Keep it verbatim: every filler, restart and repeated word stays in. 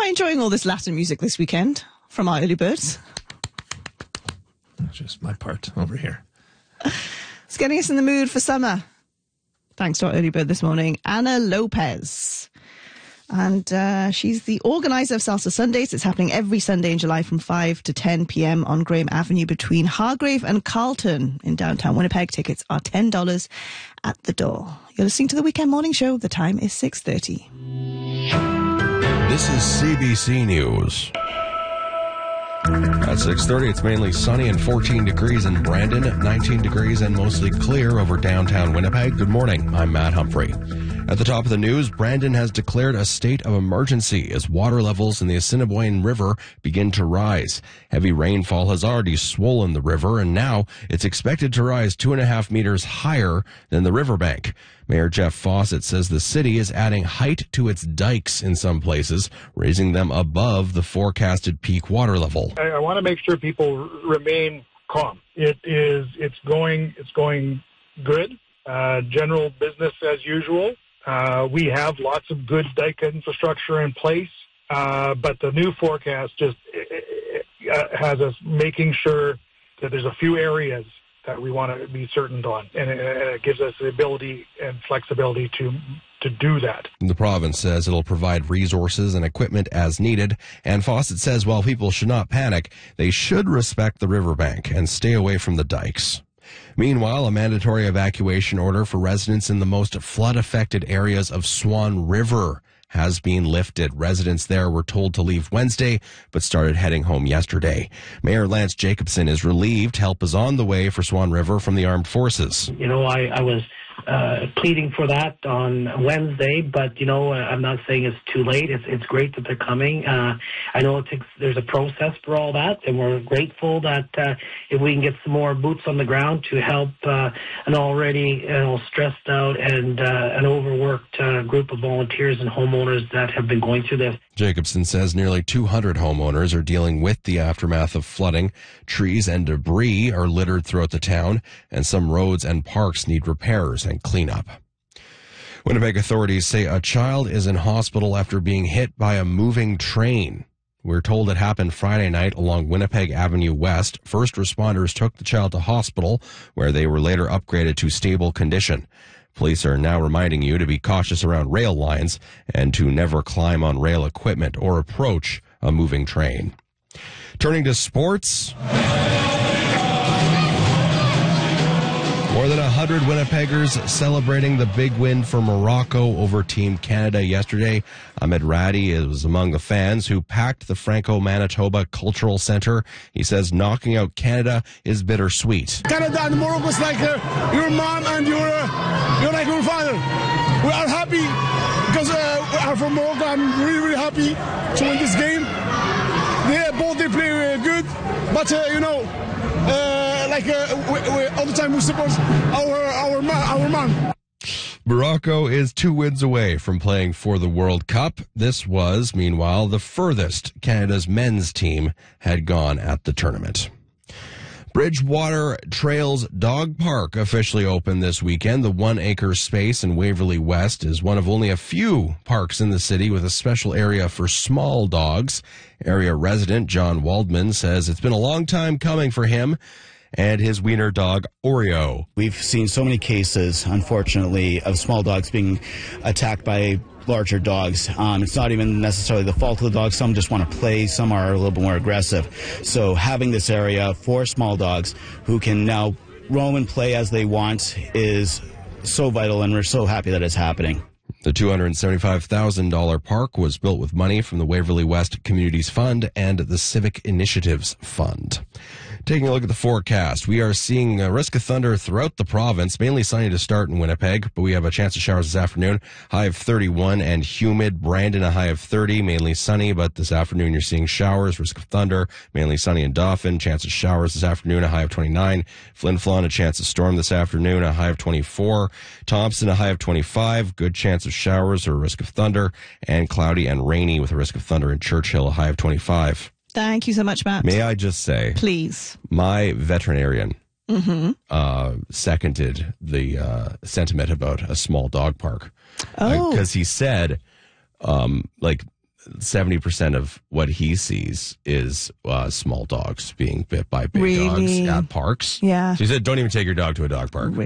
enjoying all this Latin music this weekend from our early birds? That's just my part over here. It's getting us in the mood for summer. Thanks to our early bird this morning, Anna Lopez. And uh, she's the organizer of Salsa Sundays. It's happening every Sunday in July from five to ten p.m. on Graham Avenue between Hargrave and Carlton in downtown Winnipeg. Tickets are ten dollars at the door. You're listening to the Weekend Morning Show. The time is six thirty. This is C B C News. At six thirty, it's mainly sunny and fourteen degrees in Brandon, nineteen degrees and mostly clear over downtown Winnipeg. Good morning. I'm Matt Humphrey. At the top of the news, Brandon has declared a state of emergency as water levels in the Assiniboine River begin to rise. Heavy rainfall has already swollen the river, and now it's expected to rise two and a half meters higher than the riverbank. Mayor Jeff Fawcett says the city is adding height to its dikes in some places, raising them above the forecasted peak water level. I, I want to make sure people r- remain calm. It is, it's going, it's going good. Uh, general business as usual. Uh, we have lots of good dike infrastructure in place, uh, but the new forecast just uh, has us making sure that there's a few areas that we want to be certain on, and it, and it gives us the ability and flexibility to to do that. The province says it'll provide resources and equipment as needed, and Fawcett says while people should not panic, they should respect the riverbank and stay away from the dikes. Meanwhile, a mandatory evacuation order for residents in the most flood-affected areas of Swan River has been lifted. Residents there were told to leave Wednesday, but started heading home yesterday. Mayor Lance Jacobson is relieved help is on the way for Swan River from the armed forces. You know, I, I was uh, pleading for that on Wednesday, but, you know, I'm not saying it's too late. It's, it's great that they're coming. Uh, I know it takes, there's a process for all that, and we're grateful that uh, if we can get some more boots on the ground to help uh, an already you know, stressed out and uh, an overworked uh, group of volunteers and homeowners that have been going through this. Jacobson says nearly two hundred homeowners are dealing with the aftermath of flooding. Trees and debris are littered throughout the town, and some roads and parks need repairs and cleanup. Winnipeg authorities say a child is in hospital after being hit by a moving train. We're told it happened Friday night along Winnipeg Avenue West. First responders took the child to hospital, where they were later upgraded to stable condition. Police are now reminding you to be cautious around rail lines and to never climb on rail equipment or approach a moving train. Turning to sports. More than one hundred Winnipeggers celebrating the big win for Morocco over Team Canada yesterday. Ahmed Radi was among the fans who packed the Franco-Manitoba Cultural Centre. He says knocking out Canada is bittersweet. Canada and Morocco is like uh, your mom and your, uh, your, like your father. We are happy because uh, we are from Morocco. I'm really, really happy to win this game. They both they play uh, good, but uh, you know, uh, like uh, we, we, all the time we support our our man, our man. Morocco is two wins away from playing for the World Cup. This was, meanwhile, the furthest Canada's men's team had gone at the tournament. Bridgewater Trails Dog Park officially opened this weekend. The one-acre space in Waverly West is one of only a few parks in the city with a special area for small dogs. Area resident John Waldman says it's been a long time coming for him and his wiener dog, Oreo. We've seen so many cases, unfortunately, of small dogs being attacked by larger dogs. Um, it's not even necessarily the fault of the dog. Some just want to play. Some are a little bit more aggressive. So having this area for small dogs who can now roam and play as they want is so vital, and we're so happy that it's happening. The two hundred seventy-five thousand dollars park was built with money from the Waverly West Communities Fund and the Civic Initiatives Fund. Taking a look at the forecast, we are seeing a risk of thunder throughout the province, mainly sunny to start in Winnipeg, but we have a chance of showers this afternoon. High of thirty-one and humid. Brandon, a high of thirty, mainly sunny, but this afternoon you're seeing showers, risk of thunder, mainly sunny in Dauphin, chance of showers this afternoon, a high of twenty-nine. Flin Flon, a chance of storm this afternoon, a high of twenty-four. Thompson, a high of twenty-five, good chance of showers or risk of thunder, and cloudy and rainy with a risk of thunder in Churchill, a high of twenty-five. Thank you so much, Matt. May I just say, please, my veterinarian mm-hmm. uh, seconded the uh, sentiment about a small dog park. Oh, because uh, he said, um, like seventy percent of what he sees is uh, small dogs being bit by big Really? dogs at parks. Yeah. So he said, don't even take your dog to a dog park.